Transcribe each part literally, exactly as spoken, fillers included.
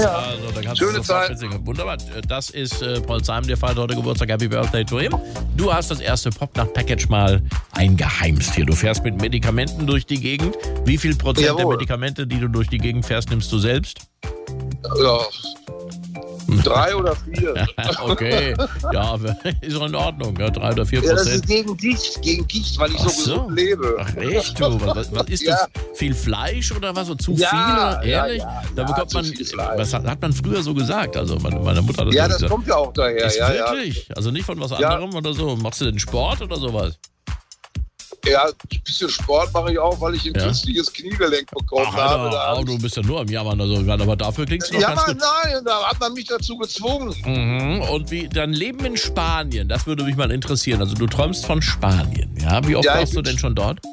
Ja. Also, dann kannst Schöne du Zeit. singen. Wunderbar. Das ist äh, Paul Simon, der feiert heute Geburtstag. Happy Birthday to him. Du hast das erste Popnacht-Package mal eingeheimst hier. Du fährst mit Medikamenten durch die Gegend. Wie viel Prozent Jawohl. der Medikamente, die du durch die Gegend fährst, nimmst du selbst? Ja. Drei oder vier. Okay, ja, ist auch in Ordnung. Ja, drei oder vier Ja, das Prozent. ist gegen Gicht, gegen Gicht, weil ich Ach so so. gesund lebe. Ach echt, du? Was, was ist Ja. das? Viel Fleisch oder was? So zu Ja, viel? ja, Ehrlich? ja, da ja, bekommt zu man, viel Fleisch. was hat, hat man früher so gesagt? Also meine, meine Mutter hat das Ja, so das gesagt. kommt ja auch daher. Ist ja, ja. wirklich? Also nicht von was Ja. anderem oder so? Machst du denn Sport oder sowas? Ja, ein bisschen Sport mache ich auch, weil ich ein Ja. künstliches Kniegelenk bekommen Ach, habe. Alter, Da oh, du bist ja nur am Jammern. Also, aber dafür klingst du noch ja, ganz aber gut. nein, da hat man mich dazu gezwungen. Mhm. Und wie dein Leben in Spanien, das würde mich mal interessieren. Also du träumst von Spanien, ja? Wie oft Ja, ich warst du bin- denn schon dort?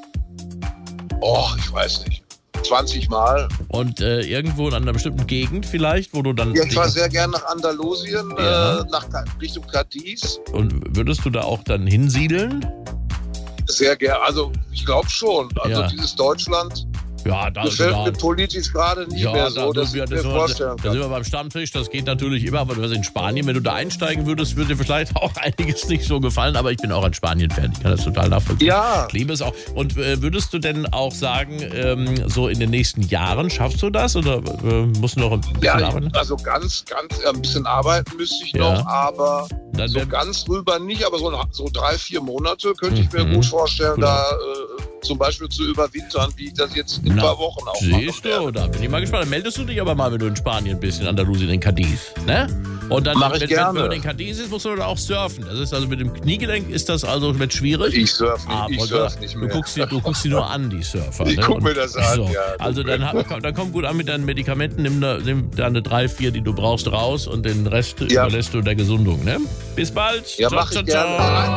Oh, ich weiß nicht. zwanzig Mal. Und äh, irgendwo in einer bestimmten Gegend vielleicht, wo du dann... Ja, ich dich- war sehr gern nach Andalusien, Ja. äh, nach Ka- Richtung Cadiz. Und würdest du da auch dann hinsiedeln? Sehr gern. Also, ich glaube schon. Also, Ja. dieses Deutschland Ja, da, gefällt da, mir politisch gerade nicht ja, mehr da, so, dass da, ich das, mir da, vorstellen da sind kann. wir beim Stammtisch, das geht natürlich immer, aber du bist in Spanien, wenn du da einsteigen würdest, würde dir vielleicht auch einiges nicht so gefallen, aber ich bin auch ein Spanien-Fan, ich kann das total nachvollziehen. Ja. Ich liebe es auch. Und äh, würdest du denn auch sagen, ähm, so in den nächsten Jahren schaffst du das oder äh, musst du noch ein bisschen Ja, arbeiten? also ganz, ganz, äh, ein bisschen arbeiten müsste ich Ja. noch, aber Dann so wär- ganz rüber nicht, aber so, so drei, vier Monate könnte ich mir Mhm. gut vorstellen, Cool. da äh, zum Beispiel zu überwintern, wie ich das jetzt in ein Na, paar Wochen auch Siehst mache. du, da bin ich mal gespannt. Dann meldest du dich aber mal, wenn du in Spanien bist, in Andalusien, in Cadiz. Ne? Und dann, Mach ich wenn, gerne. wenn man in Cadiz ist, musst du da auch surfen. Das ist also mit dem Kniegelenk ist das also wird schwierig. Ich surf nicht, Ah, ich Volker, surf nicht du mehr. guckst, sie, du guckst sie nur an, die Surfer. Ich ne? guck Und- mir das an, so. ja. Also dann, hat- dann komm gut an mit deinen Medikamenten, nimm, da, nimm deine drei, vier, die du brauchst, raus und den Rest Ja. überlässt du der Gesundung. Ne? Bis bald. Ja, Ciao, mach ich ciao, ciao. gerne.